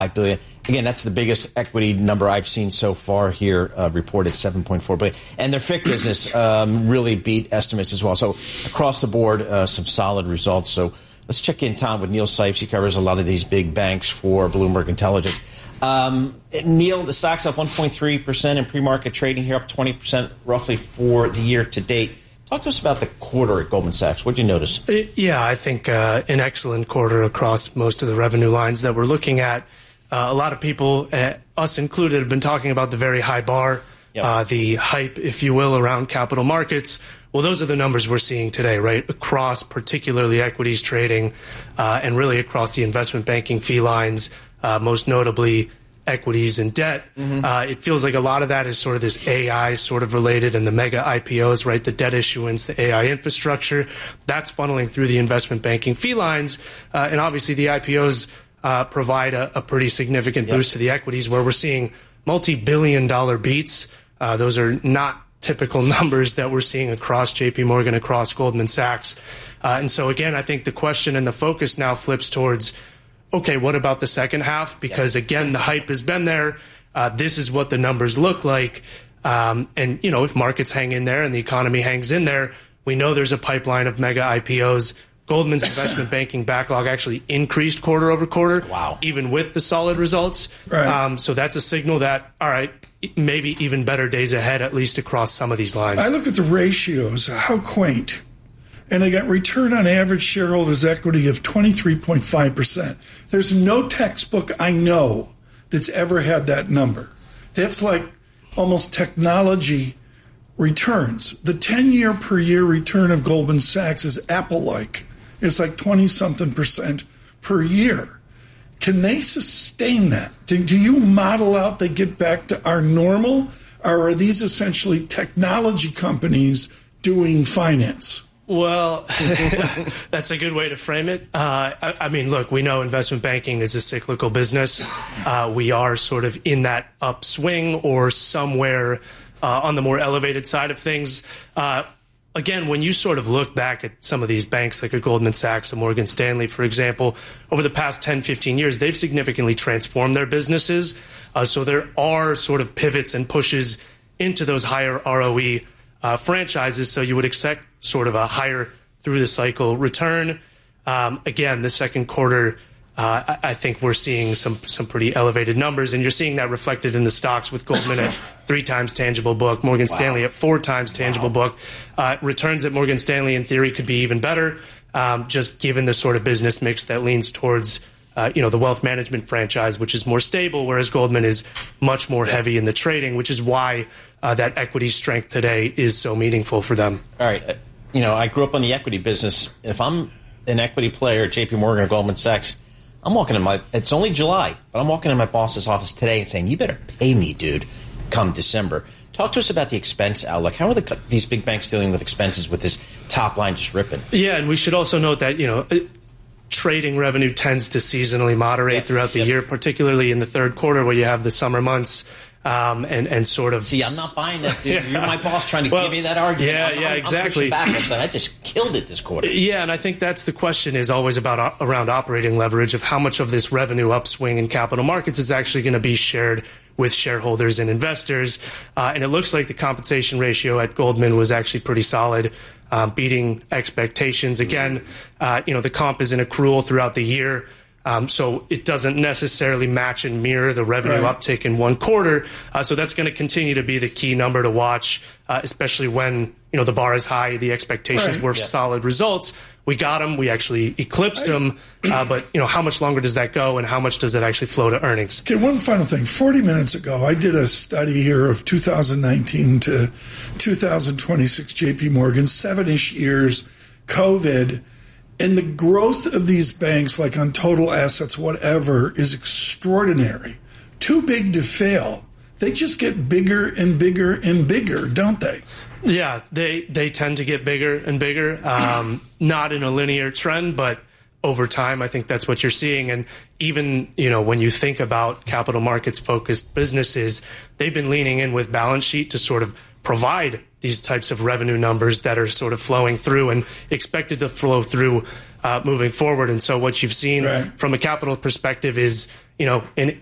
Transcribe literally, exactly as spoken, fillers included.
five billion dollars. Again, that's the biggest equity number I've seen so far here, uh, reported seven point four billion dollars. And their F I C business um, really beat estimates as well. So across the board, uh, some solid results. So let's check in, Tom, with Neil Sipes. He covers a lot of these big banks for Bloomberg Intelligence. Um, Neil, the stock's up one point three percent in pre-market trading here, up twenty percent roughly for the year to date. Talk to us about the quarter at Goldman Sachs. What did you notice? Yeah, I think uh, an excellent quarter across most of the revenue lines that we're looking at. Uh, a lot of people, uh, us included, have been talking about the very high bar, yep. uh, the hype, if you will, around capital markets. Well, those are the numbers we're seeing today, right? Across particularly equities trading uh, and really across the investment banking fee lines, uh, most notably equities and debt. Mm-hmm. Uh, it feels like a lot of that is sort of this A I sort of related and the mega I P Os, right? The debt issuance, the A I infrastructure, that's funneling through the investment banking fee lines. Uh, and obviously the I P Os uh, provide a, a pretty significant yep. boost to the equities where we're seeing multi-billion dollar beats. Uh, those are not typical numbers that we're seeing across J P Morgan, across Goldman Sachs. Uh, and so again, I think the question and the focus now flips towards, okay, what about the second half? Because again, the hype has been there. Uh, this is what the numbers look like. Um, and, you know, if markets hang in there and the economy hangs in there, we know there's a pipeline of mega I P Os. Goldman's investment banking backlog actually increased quarter over quarter, wow. even with the solid results. Right. Um, so that's a signal that, all right, maybe even better days ahead, at least across some of these lines. I look at the ratios, how quaint. And they got return on average shareholders' equity of twenty-three point five percent. There's no textbook I know that's ever had that number. That's like almost technology returns. The ten-year per year return of Goldman Sachs is Apple-like. It's like twenty-something percent per year. Can they sustain that? Do, do you model out they get back to our normal? Or are these essentially technology companies doing finance? Well, that's a good way to frame it. Uh, I, I mean, look, we know investment banking is a cyclical business. Uh, we are sort of in that upswing or somewhere uh, on the more elevated side of things. Uh, again, when you sort of look back at some of these banks like a Goldman Sachs, a Morgan Stanley, for example, over the past ten, fifteen years, they've significantly transformed their businesses. Uh, so there are sort of pivots and pushes into those higher R O E uh, franchises. So you would expect sort of a higher through the cycle return. Um, again, the second quarter, uh, I, I think we're seeing some some pretty elevated numbers, and you're seeing that reflected in the stocks with Goldman at three times tangible book, Morgan wow. Stanley at four times tangible wow. book. Uh, returns at Morgan Stanley, in theory, could be even better, um, just given the sort of business mix that leans towards uh, you know, the wealth management franchise, which is more stable, whereas Goldman is much more heavy in the trading, which is why uh, that equity strength today is so meaningful for them. All right. Uh, you know, I grew up in the equity business. If I'm an equity player at J P Morgan or Goldman Sachs, I'm walking in my, it's only July, but I'm walking in my boss's office today and saying, you better pay me, dude, come December. Talk to us about the expense outlook. How are the, these big banks dealing with expenses with this top line just ripping? Yeah, and we should also note that, you know, trading revenue tends to seasonally moderate yep. throughout the yep. year, particularly in the third quarter where you have the summer months. Um, and, and sort of... See, I'm not buying that, dude. You're my boss trying to well, give me that argument. Yeah, I'm, yeah, I'm, exactly. I'm pushing back. I just killed it this quarter. Yeah, and I think that's the question is always about around operating leverage of how much of this revenue upswing in capital markets is actually going to be shared with shareholders and investors. Uh, and it looks like the compensation ratio at Goldman was actually pretty solid, um, beating expectations. Again, uh, you know, the comp is an accrual throughout the year. Um, so it doesn't necessarily match and mirror the revenue right. uptick in one quarter. Uh, so that's going to continue to be the key number to watch, uh, especially when, you know, the bar is high, the expectations right. were yeah. solid results. We got them. We actually eclipsed I, them. Uh, but, you know, how much longer does that go and how much does it actually flow to earnings? Okay, one final thing. forty minutes ago, I did a study here of two thousand nineteen to two thousand twenty-six J P Morgan, seven-ish years, COVID. And the growth of these banks, like on total assets, whatever, is extraordinary. Too big to fail. They just get bigger and bigger and bigger, don't they? Yeah, they they tend to get bigger and bigger. Um, not in a linear trend, but over time, I think that's what you're seeing. And even, you know, when you think about capital markets focused businesses, they've been leaning in with balance sheet to sort of provide these types of revenue numbers that are sort of flowing through and expected to flow through uh, moving forward. And so what you've seen right. from a capital perspective is, you know, in